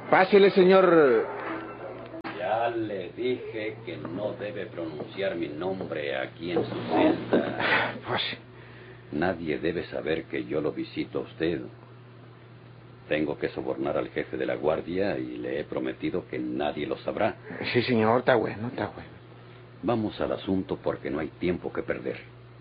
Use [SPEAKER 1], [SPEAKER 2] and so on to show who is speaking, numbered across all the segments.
[SPEAKER 1] Pásele, señor.
[SPEAKER 2] Ya le dije que no debe pronunciar mi nombre aquí en su celda.
[SPEAKER 1] Pues...
[SPEAKER 2] Nadie debe saber que yo lo visito a usted. Tengo que sobornar al jefe de la guardia y le he prometido que nadie lo sabrá.
[SPEAKER 1] Sí, señor, está bueno, está bueno.
[SPEAKER 2] Vamos al asunto porque no hay tiempo que perder.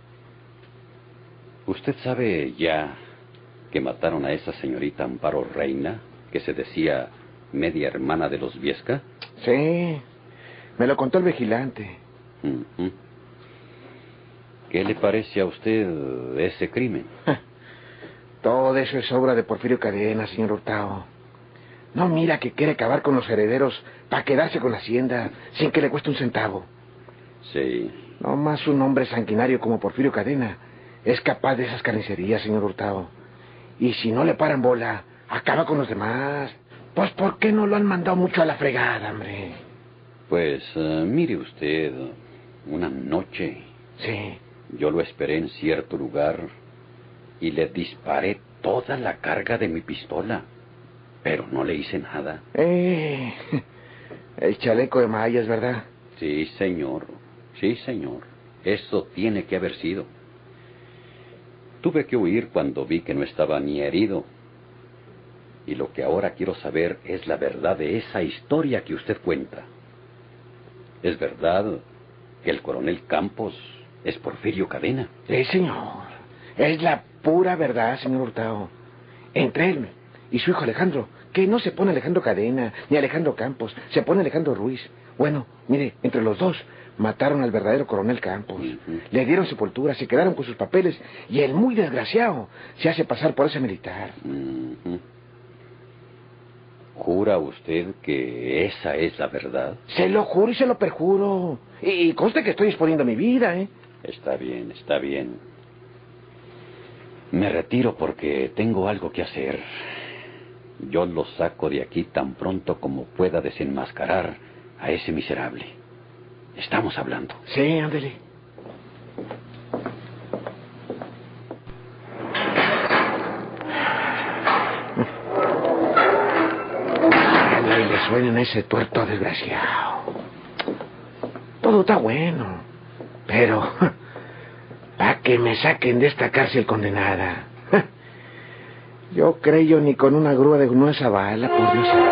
[SPEAKER 2] ¿Usted sabe ya que mataron a esa señorita Amparo Reina, que se decía media hermana de los Viesca?
[SPEAKER 1] Sí, me lo contó el vigilante.
[SPEAKER 2] Uh-huh. ¿Qué le parece a usted ese crimen?
[SPEAKER 1] Todo eso es obra de Porfirio Cadena, señor Hurtado. No mira que quiere acabar con los herederos para quedarse con la hacienda sin que le cueste un centavo.
[SPEAKER 2] Sí.
[SPEAKER 1] No más un hombre sanguinario como Porfirio Cadena es capaz de esas carnicerías, señor Hurtado. Y si no le paran bola, acaba con los demás. Pues ¿por qué no lo han mandado mucho a la fregada, hombre?
[SPEAKER 2] Pues mire usted, una noche...
[SPEAKER 1] Sí.
[SPEAKER 2] Yo lo esperé en cierto lugar y le disparé toda la carga de mi pistola, pero no le hice nada.
[SPEAKER 1] El chaleco de mallas, ¿verdad?
[SPEAKER 2] Sí, señor. Sí, señor. Eso tiene que haber sido. Tuve que huir cuando vi que no estaba ni herido. Y lo que ahora quiero saber es la verdad de esa historia que usted cuenta. ¿Es verdad que el coronel Campos es Porfirio Cadena?
[SPEAKER 1] Sí, señor. Es la pura verdad, señor Hurtado. Entre él y su hijo Alejandro, que no se pone Alejandro Cadena ni Alejandro Campos, se pone Alejandro Ruiz. Bueno, mire, entre los dos mataron al verdadero coronel Campos.
[SPEAKER 2] Uh-huh.
[SPEAKER 1] Le dieron sepultura, se quedaron con sus papeles y el muy desgraciado se hace pasar por ese militar.
[SPEAKER 2] Uh-huh. ¿Jura usted que esa es la verdad?
[SPEAKER 1] Se lo juro y se lo perjuro. Y conste que estoy exponiendo mi vida, ¿eh?
[SPEAKER 2] Está bien, está bien. Me retiro porque tengo algo que hacer. Yo lo saco de aquí tan pronto como pueda desenmascarar a ese miserable. Estamos hablando.
[SPEAKER 1] Sí, ándele. Y le suenan ese tuerto desgraciado. Todo está bueno, pero para que me saquen de esta cárcel condenada. Yo creo ni con una grúa de nuez a bala, por Dios.